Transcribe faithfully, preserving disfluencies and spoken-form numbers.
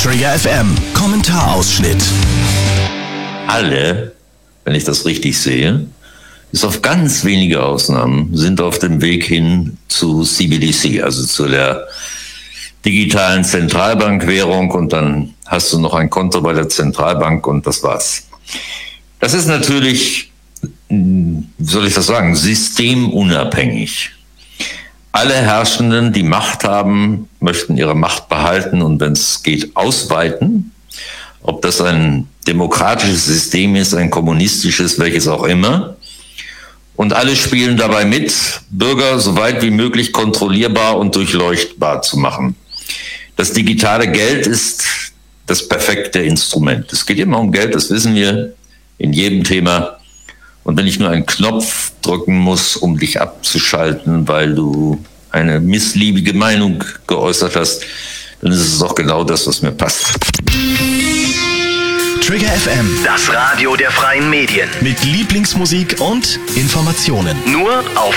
Trigger F M Kommentarausschnitt. Alle, wenn ich das richtig sehe, bis auf ganz wenige Ausnahmen, sind auf dem Weg hin zu C B D C, also zu der digitalen Zentralbankwährung, und dann hast du noch ein Konto bei der Zentralbank und das war's. Das ist natürlich, wie soll ich das sagen, systemunabhängig. Alle Herrschenden, die Macht haben, möchten ihre Macht behalten und wenn es geht, ausweiten. Ob das ein demokratisches System ist, ein kommunistisches, welches auch immer. Und alle spielen dabei mit, Bürger so weit wie möglich kontrollierbar und durchleuchtbar zu machen. Das digitale Geld ist das perfekte Instrument. Es geht immer um Geld, das wissen wir in jedem Thema. Und wenn ich nur einen Knopf drücken muss, um dich abzuschalten, weil du eine missliebige Meinung geäußert hast, dann ist es auch genau das, was mir passt. Trigger F M, Das Radio der freien Medien. mit Lieblingsmusik und Informationen. Nur auf